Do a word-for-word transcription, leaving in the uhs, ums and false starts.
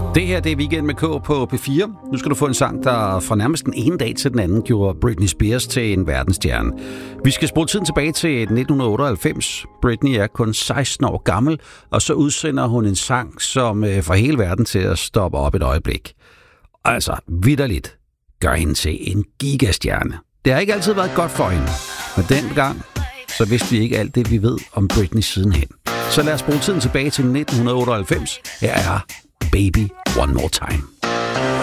Det her, det er Weekend med K på P fire. Nu skal du få en sang, der fra nærmest den ene dag til den anden gjorde Britney Spears til en verdensstjerne. Vi skal spole tiden tilbage til nitten otteoghalvfems. Britney er kun seksten år gammel, og så udsender hun en sang, som får hele verden til at stoppe op et øjeblik. Altså, vitterligt gør hende til en gigastjerne. Det har ikke altid været godt for hende, men dengang så vidste vi ikke alt det, vi ved om Britney sidenhen. Så lad os bruge tiden tilbage til nitten otteoghalvfems. Her er Baby One More Time.